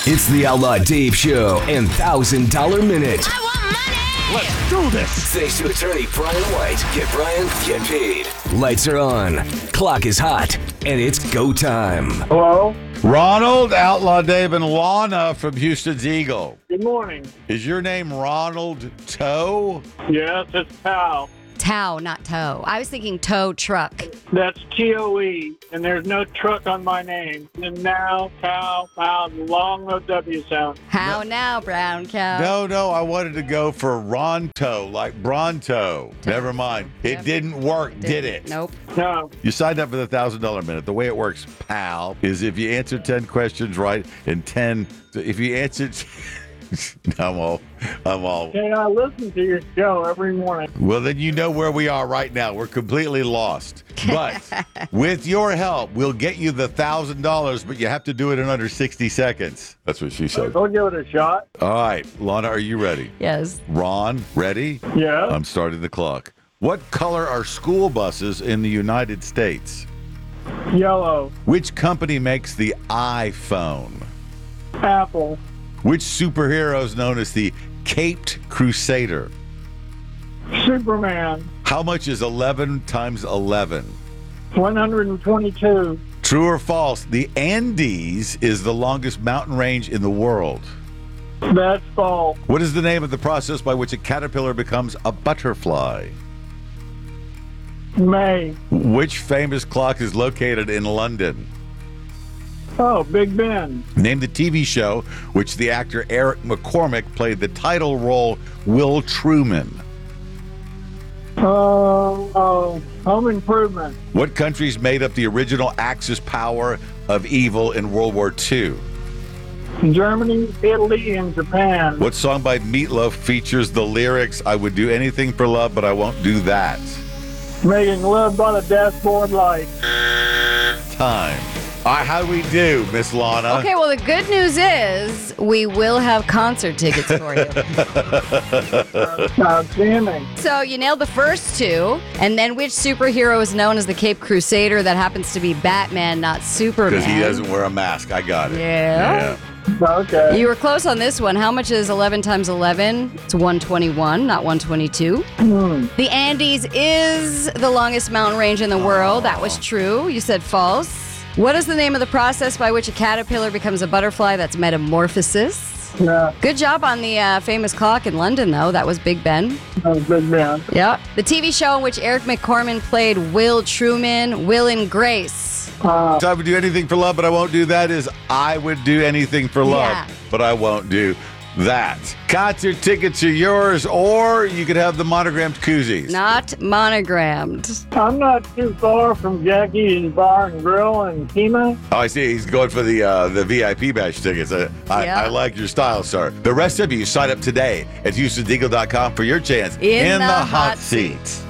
It's the Outlaw Dave Show and $1,000 Minute. I want money! Let's do this! Thanks to attorney Brian White. Get Brian, get paid. Lights are on, clock is hot, and it's go time. Hello? Ronald, Outlaw Dave, and Lana from Houston's Eagle. Good morning. Is your name Ronald Toe? Yes, it's Pal. Tow, not tow. I was thinking tow truck. That's T-O-E, and there's no truck on my name. And now, Pal, long no W sound. How now, brown cow? No, I wanted to go for Ronto, like Bronto. Never mind. It didn't work, did it? Nope. No. You signed up for the $1,000 Minute. The way it works, pal, is if you answer 10 questions right and 10, if you answer... I'm all. Hey, I listen to your show every morning. Well, then you know where we are right now. We're completely lost. But with your help, we'll get you the $1,000, but you have to do it in under 60 seconds. That's what she said. Go give it a shot. All right, Lana, are you ready? Yes. Ron, ready? Yeah. I'm starting the clock. What color are school buses in the United States? Yellow. Which company makes the iPhone? Apple. Which superhero is known as the Caped Crusader? Superman. How much is 11 times 11? 122. True or false? The Andes is the longest mountain range in the world. That's false. What is the name of the process by which a caterpillar becomes a butterfly? May. Which famous clock is located in London? Oh, Big Ben. Name the TV show which the actor Eric McCormick played the title role Will Truman. Home Improvement. What countries made up the original Axis power of evil in World War II? Germany, Italy, and Japan. What song by Meatloaf features the lyrics, I would do anything for love, but I won't do that? Making love by the dashboard light. Time. All right, how do we do, Miss Lana? Okay, well, the good news is we will have concert tickets for you. Outstanding. So you nailed the first two, and then which superhero is known as the Cape Crusader? That happens to be Batman, not Superman. Because he doesn't wear a mask. I got it. Yeah. Okay. You were close on this one. How much is 11 times 11? It's 121, not 122. The Andes is the longest mountain range in the world. That was true. You said false. What is the name of the process by which a caterpillar becomes a butterfly? That's metamorphosis. Yeah, Good job on the famous clock in London, though. That was Big Ben. that was Big Ben. Yeah. The TV show in which Eric McCormick played Will Truman, Will and Grace. So I would do anything for love, but I won't do that is I would do anything for love, Yeah. but I won't do that. Concert tickets are yours, or you could have the monogrammed koozies. Not monogrammed. I'm not too far from Jackie's Bar and Grill in Kima. Oh, I see. He's going for the VIP badge tickets. I like your style, sir. The rest of you sign up today at HoustonEagle.com for your chance In the hot hot seat.